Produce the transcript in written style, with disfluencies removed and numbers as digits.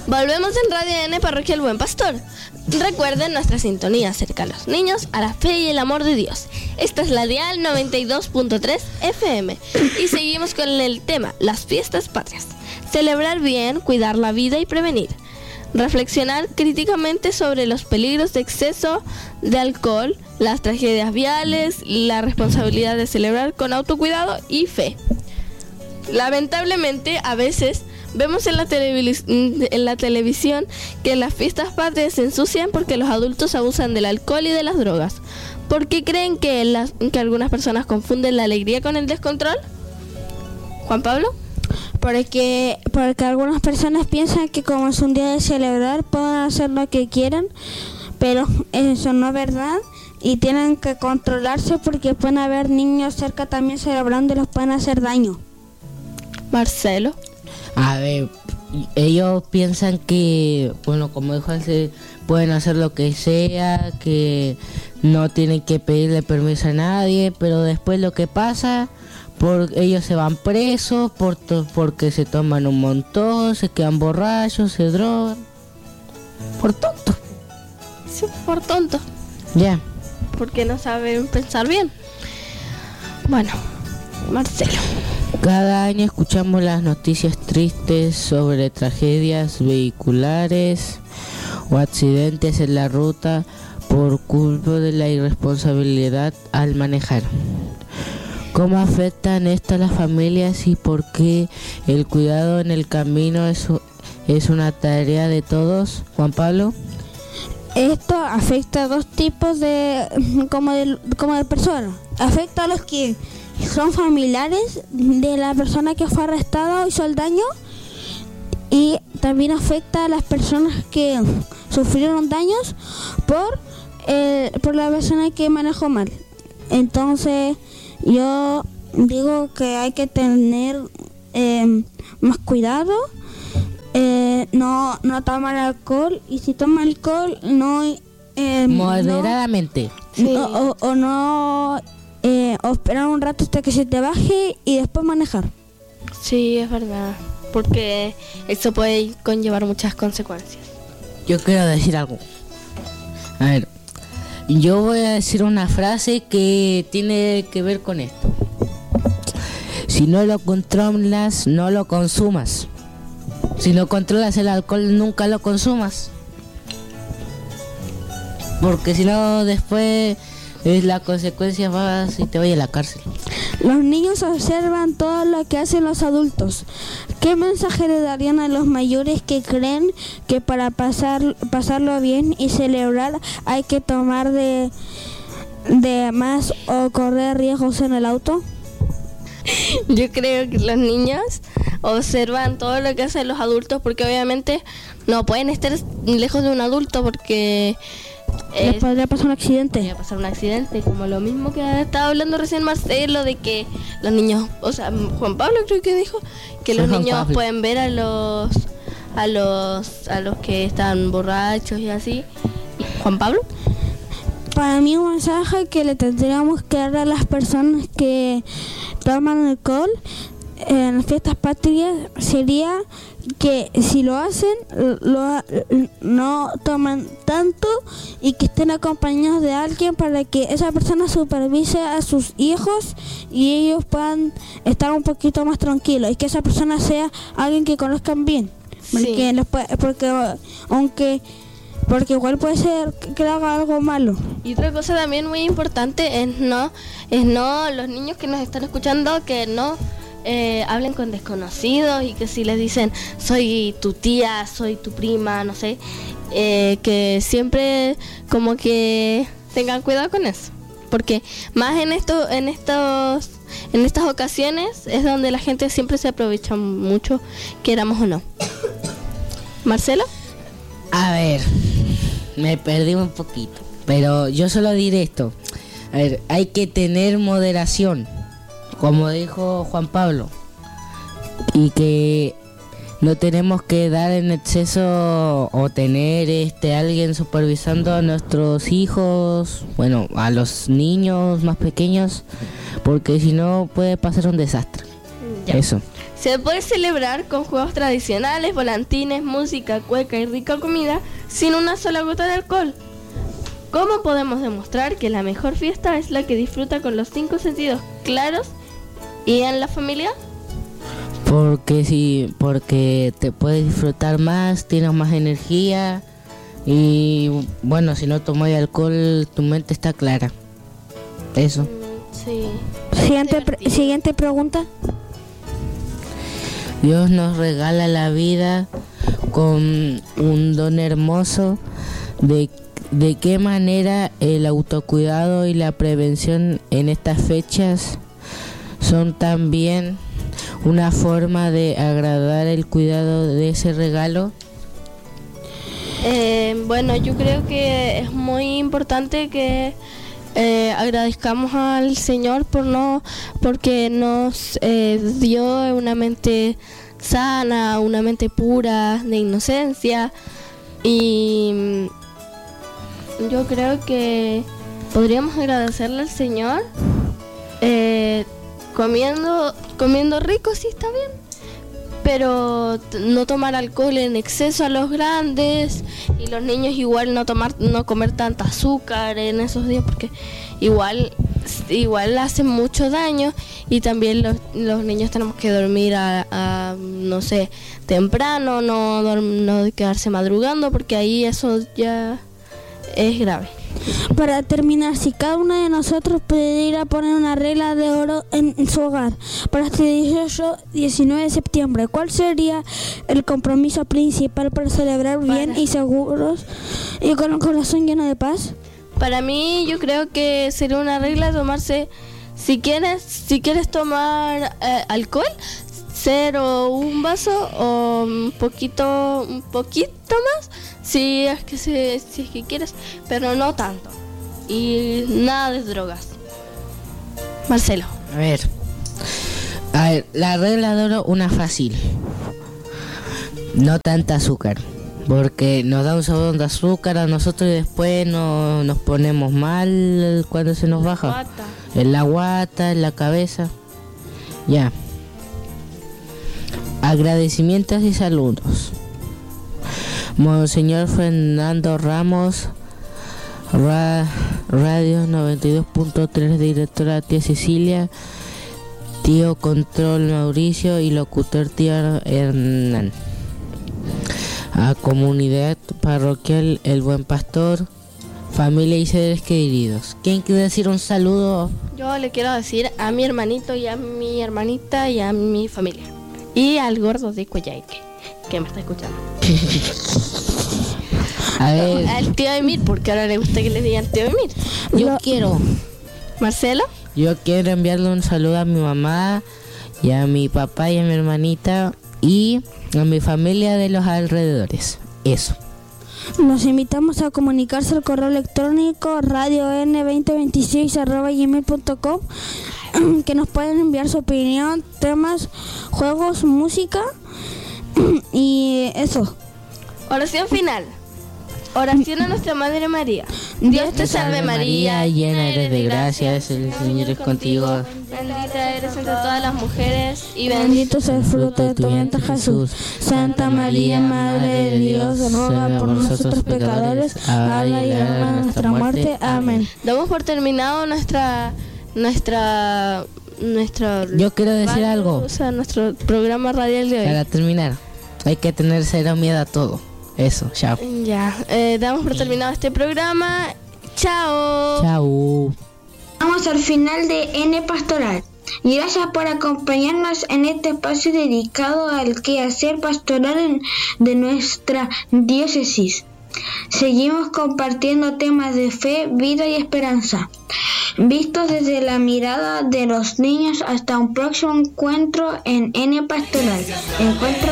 Volvemos en Radio N Parroquia El Buen Pastor. Recuerden nuestra sintonía acerca a los niños, a la fe y el amor de Dios. Esta es la Dial 92.3 FM. Y seguimos con el tema, las fiestas patrias. Celebrar bien, cuidar la vida y prevenir. Reflexionar críticamente sobre los peligros de exceso de alcohol, las tragedias viales, la responsabilidad de celebrar con autocuidado y fe. Lamentablemente, a veces vemos en la televisión que las fiestas patrias se ensucian porque los adultos abusan del alcohol y de las drogas. ¿Por qué creen que algunas personas confunden la alegría con el descontrol? ¿Juan Pablo? Porque algunas personas piensan que como es un día de celebrar pueden hacer lo que quieran, pero eso no es verdad y tienen que controlarse porque pueden haber niños cerca también celebrando y los pueden hacer daño. Marcelo. A ver, ellos piensan que, bueno, como dijo él, pueden hacer lo que sea, que no tienen que pedirle permiso a nadie, pero después lo que pasa, ellos se van presos porque se toman un montón, se quedan borrachos, se drogan. Por tonto. Sí, por tonto. Ya. Porque no saben pensar bien. Bueno, Marcelo. Cada año escuchamos las noticias tristes sobre tragedias vehiculares o accidentes en la ruta por culpa de la irresponsabilidad al manejar. ¿Cómo afectan esto a las familias y por qué el cuidado en el camino es una tarea de todos? Juan Pablo. Esto afecta a dos tipos de personas. Afecta a los que son familiares de la persona que fue arrestada o hizo el daño, y también afecta a las personas que sufrieron daños por la persona que manejó mal. Entonces yo digo que hay que tener más cuidado, no tomar alcohol, y si toma alcohol moderadamente. O esperar un rato hasta que se te baje y después manejar. Sí, es verdad, porque eso puede conllevar muchas consecuencias. Yo quiero decir algo. A ver, yo voy a decir una frase que tiene que ver con esto. Si no lo controlas, no lo consumas. Si no controlas el alcohol, nunca lo consumas. Porque si no, después la consecuencia vas y te vas a la cárcel. Los niños observan todo lo que hacen los adultos. ¿Qué mensaje le darían a los mayores que creen que para pasarlo bien y celebrar hay que tomar de más o correr riesgos en el auto? Yo creo que los niños observan todo lo que hacen los adultos porque obviamente no pueden estar lejos de un adulto porque les podría pasar un accidente. Podría pasar un accidente, como lo mismo que estaba hablando recién Marcelo, de que los niños, o sea, Juan Pablo creo que dijo que los niños pueden ver a los que están borrachos y así. Juan Pablo. Para mí un mensaje que le tendríamos que dar a las personas que toman alcohol en las fiestas patrias sería que si lo hacen no toman tanto y que estén acompañados de alguien para que esa persona supervise a sus hijos y ellos puedan estar un poquito más tranquilos y que esa persona sea alguien que conozcan bien. Sí. Porque igual puede ser que haga algo malo. Y otra cosa también muy importante es no los niños que nos están escuchando que no hablen con desconocidos y que si les dicen soy tu tía, soy tu prima, no sé, que siempre como que tengan cuidado con eso, porque más en estas ocasiones es donde la gente siempre se aprovecha mucho, queramos o no. Marcelo. A ver, me perdí un poquito, pero yo solo diré esto. A ver, hay que tener moderación, como dijo Juan Pablo, y que no tenemos que dar en exceso o tener alguien supervisando a nuestros hijos, bueno, a los niños más pequeños, porque si no puede pasar un desastre. Ya. Eso. Se puede celebrar con juegos tradicionales, volantines, música, cueca y rica comida sin una sola gota de alcohol. ¿Cómo podemos demostrar que la mejor fiesta es la que disfruta con los 5 sentidos claros y en la familia? Porque te puedes disfrutar más, tienes más energía y bueno, si no tomas alcohol tu mente está clara. Eso. Sí. Siguiente pregunta. Dios nos regala la vida con un don hermoso. ¿De qué manera el autocuidado y la prevención en estas fechas son también una forma de agradar el cuidado de ese regalo? Bueno, yo creo que es muy importante que agradezcamos al Señor porque nos dio una mente sana, una mente pura, de inocencia, y yo creo que podríamos agradecerle al Señor comiendo rico, sí está bien, pero no tomar alcohol en exceso a los grandes, y los niños igual no comer tanta azúcar en esos días, porque igual hacen mucho daño, y también los niños tenemos que dormir no sé, temprano, no quedarse madrugando, porque ahí eso ya es grave. Para terminar, si cada uno de nosotros pudiera poner una regla de oro en su hogar para este 19 de septiembre, ¿cuál sería el compromiso principal para celebrar bien y seguros y con el corazón lleno de paz? Para mí, yo creo que sería una regla tomarse, si quieres tomar alcohol, 0 un vaso o un poquito más, si es que quieres, pero no tanto. Y nada de drogas. Marcelo. A ver, la regla de oro, una fácil. No tanta azúcar, porque nos da un sabor de azúcar a nosotros y después nos ponemos mal cuando se nos baja. En la guata, en la cabeza. Ya. Agradecimientos y saludos. Monseñor Fernando Ramos, Radio 92.3, directora tía Cecilia, tío Control Mauricio y locutor tío Hernán. A comunidad parroquial El Buen Pastor, familia y seres queridos. ¿Quién quiere decir un saludo? Yo le quiero decir a mi hermanito y a mi hermanita y a mi familia. Y al gordo de Coyhaique, que me está escuchando. A ver. Al tío Emir, porque ahora le gusta que le digan tío Emir. Marcelo. Yo quiero enviarle un saludo a mi mamá y a mi papá y a mi hermanita y a mi familia de los alrededores. Eso. Los invitamos a comunicarse al correo electrónico radion2026@gmail.com, que nos pueden enviar su opinión, temas, juegos, música y eso. Oración final. Oración a nuestra Madre María. Dios te salve María, llena eres de gracia, el Señor es contigo. Bendita eres entre todas las mujeres y bendito es el fruto de tu vientre Jesús. Santa María, Madre de Dios, ruega por nosotros pecadores, ahora y en la hora de nuestra muerte. Amén. Damos por terminado nuestra Yo quiero decir algo. O sea, nuestro programa radial de hoy. Para terminar, hay que tener cero miedo a todo. Eso, chao. Ya, damos por terminado este programa. Chao. Chao. Vamos al final de N Pastoral. Gracias por acompañarnos en este espacio dedicado al quehacer pastoral de nuestra diócesis. Seguimos compartiendo temas de fe, vida y esperanza, vistos desde la mirada de los niños. Hasta un próximo encuentro en N Pastoral. Encuentro